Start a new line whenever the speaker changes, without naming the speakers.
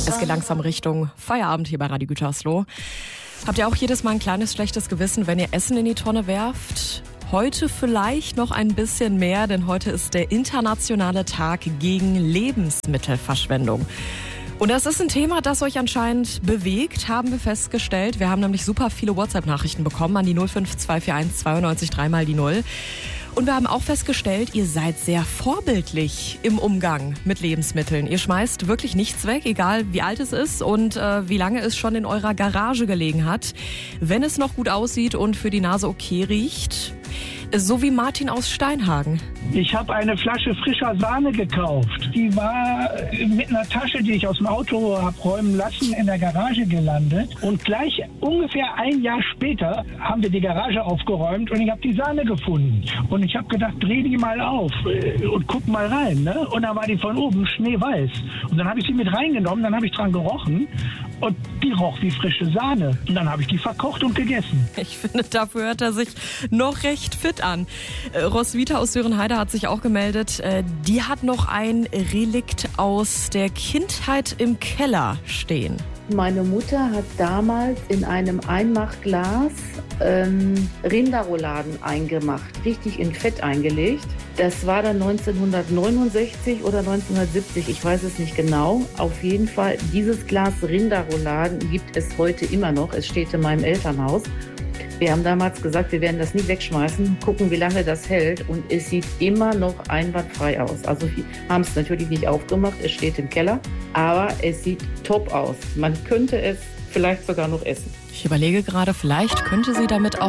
Es geht langsam Richtung Feierabend hier bei Radio Gütersloh. Habt ihr auch jedes Mal ein kleines schlechtes Gewissen, wenn ihr Essen in die Tonne werft? Heute vielleicht noch ein bisschen mehr, denn heute ist der internationale Tag gegen Lebensmittelverschwendung. Und das ist ein Thema, das euch anscheinend bewegt, haben wir festgestellt. Wir haben nämlich super viele WhatsApp-Nachrichten bekommen an die 05241 92 3 mal die 0. Und wir haben auch festgestellt, ihr seid sehr vorbildlich im Umgang mit Lebensmitteln. Ihr schmeißt wirklich nichts weg, egal wie alt es ist und wie lange es schon in eurer Garage gelegen hat. Wenn es noch gut aussieht und für die Nase okay riecht. So wie Martin aus Steinhagen.
Ich habe eine Flasche frischer Sahne gekauft. Die war mit einer Tasche, die ich aus dem Auto habe räumen lassen, in der Garage gelandet. Und gleich ungefähr ein Jahr später haben wir die Garage aufgeräumt und ich habe die Sahne gefunden. Und ich habe gedacht, dreh die mal auf und guck mal rein. Ne? Und dann war die von oben schneeweiß. Und dann habe ich sie mit reingenommen, dann habe ich dran gerochen und die roch wie frische Sahne. Und dann habe ich die verkocht und gegessen.
Ich finde, dafür hört er sich noch recht fit an. Roswitha aus Dörenheide hat sich auch gemeldet. Die hat noch ein Relikt aus der Kindheit im Keller stehen.
Meine Mutter hat damals in einem Einmachglas Rinderrouladen eingemacht, richtig in Fett eingelegt. Das war dann 1969 oder 1970, ich weiß es nicht genau. Auf jeden Fall, dieses Glas Rinderrouladen gibt es heute immer noch. Es steht in meinem Elternhaus. Wir haben damals gesagt, wir werden das nie wegschmeißen, gucken, wie lange das hält. Und es sieht immer noch einwandfrei aus. Also wir haben es natürlich nicht aufgemacht, es steht im Keller. Aber es sieht top aus. Man könnte es vielleicht sogar noch essen.
Ich überlege gerade, vielleicht könnte sie damit auch